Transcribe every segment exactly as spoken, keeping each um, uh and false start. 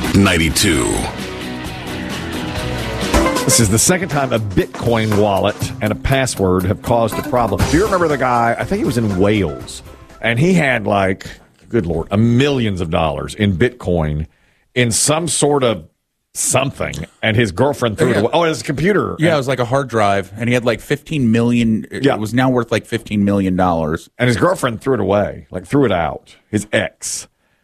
ninety-two. This is the second time a Bitcoin wallet and a password have caused a problem. Do you remember the guy? I think he was in Wales, and he had like, good Lord, a millions of dollars in Bitcoin in some sort of something, and his girlfriend threw yeah. it away. Oh, his computer. Yeah, and, it was like a hard drive, and he had like fifteen million. Yeah. It was now worth like fifteen million dollars. And his girlfriend threw it away, like threw it out, his ex.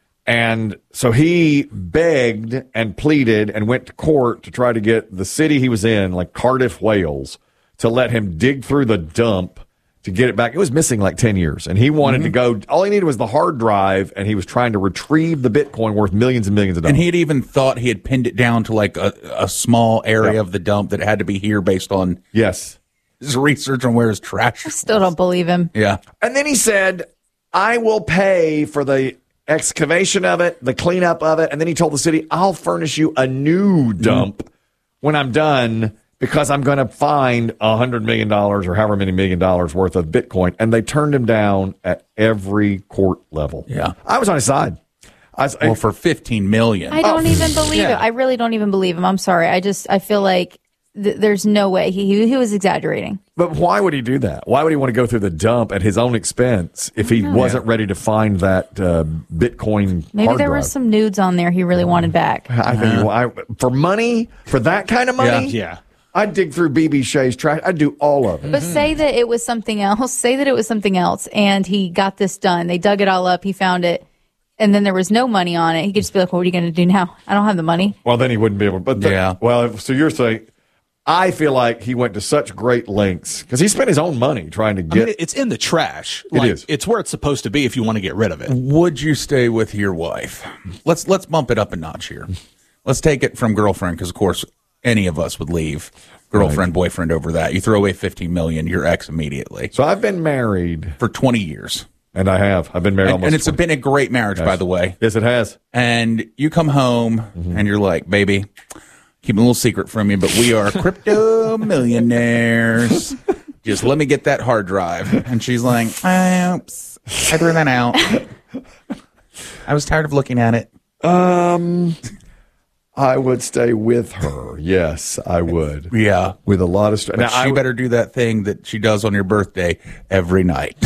And so he begged and pleaded and went to court to try to get the city he was in, like Cardiff, Wales, to let him dig through the dump to get it back. It was missing like ten years. And he wanted mm-hmm. to go, all he needed was the hard drive, and he was trying to retrieve the Bitcoin worth millions and millions of dollars. And he had even thought he had pinned it down to like a, a small area yeah. of the dump that had to be here based on yes his research on where his trash I still don't believe him. Yeah. And then he said, I will pay for the excavation of it, the cleanup of it, and then he told the city, I'll furnish you a new dump mm. when I'm done, because I'm going to find a hundred million dollars or however many million dollars worth of Bitcoin. And they turned him down at every court level. Yeah, I was on his side. I was, well, I, for fifteen million. I don't oh, even believe yeah. it. I really don't even believe him. I'm sorry. I just I feel like th- there's no way he, he he was exaggerating. But why would he do that? Why would he want to go through the dump at his own expense if he wasn't yeah. ready to find that uh, Bitcoin? Maybe hard there drive? were some nudes on there he really wanted back. I think uh, I, for money, for that kind of money, yeah. yeah. I'd dig through B B Shea's trash. I'd do all of it. But say that it was something else. Say that it was something else, and he got this done. They dug it all up. He found it, and then there was no money on it. He could just be like, well, "What are you going to do now? I don't have the money." Well, then he wouldn't be able. But the, yeah. Well, so you're saying, I feel like he went to such great lengths because he spent his own money trying to get. I mean, it's in the trash. It like, is. It's where it's supposed to be if you want to get rid of it. Would you stay with your wife? Let's let's bump it up a notch here. Let's take it from girlfriend, because of course any of us would leave girlfriend, right. boyfriend over that. You throw away fifteen million, your ex immediately. So I've been married for twenty years. And I have. I've been married and, almost And it's twenty. been a great marriage, yes. by the way. Yes, it has. And you come home mm-hmm. and you're like, baby, keep a little secret from you, but we are crypto millionaires. Just let me get that hard drive. And she's like, oops, I threw that out. I was tired of looking at it. Um... I would stay with her. Yes, I would. Yeah. With a lot of stress. Now, she I, better do that thing that she does on your birthday every night.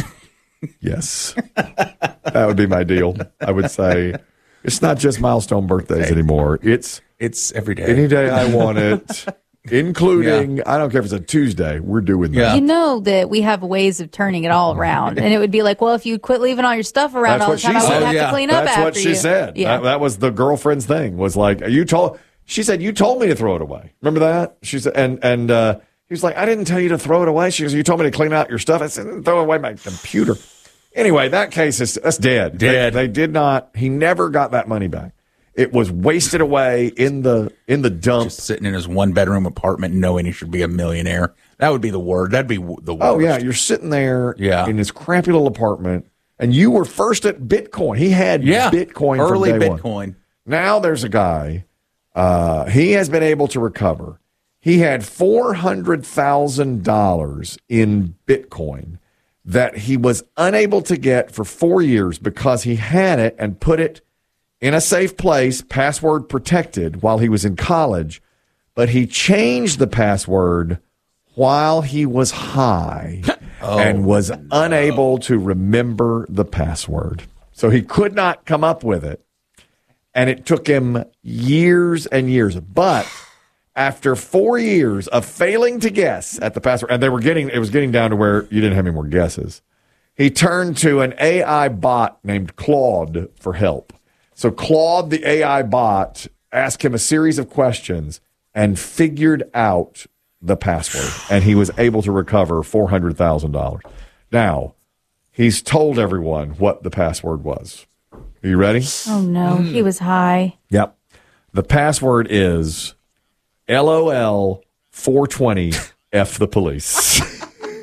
Yes. That would be my deal. I would say it's not just milestone birthdays hey. anymore. It's it's every day. Any day I want it, including, yeah. I don't care if it's a Tuesday, we're doing that. Yeah. You know that we have ways of turning it all around. And it would be like, well, if you quit leaving all your stuff around That's all the time, I said. would have yeah. to clean That's up after you. That's what she said. Yeah. That, that was the girlfriend's thing, was like, you told, she said, you told me to throw it away. Remember that? She said, and, and, uh, he was like, I didn't tell you to throw it away. She goes, you told me to clean out your stuff. I said, throw away my computer. Anyway, that case is, that's dead. Dead. They, they did not, he never got that money back. It was wasted away in the in the dump. Just sitting in his one bedroom apartment knowing he should be a millionaire. That would be the word. That'd be the worst. Oh, yeah. You're sitting there yeah. in this crappy little apartment, and you were first at Bitcoin. He had yeah. Bitcoin Early from day Bitcoin. One. Now there's a guy. Uh, he has been able to recover. He had four hundred thousand dollars in Bitcoin that he was unable to get for four years because he had it and put it in a safe place, password protected, while he was in college, but he changed the password while he was high oh, and was no. unable to remember the password. So he could not come up with it, and it took him years and years. But after four years of failing to guess at the password, and they were getting, it was getting down to where you didn't have any more guesses, he turned to an A I bot named Claude for help. So Claude, the A I bot, asked him a series of questions and figured out the password. And he was able to recover four hundred thousand dollars. Now, he's told everyone what the password was. Are you ready? Oh, no. Mm. He was high. Yep. The password is L O L four twenty F the police.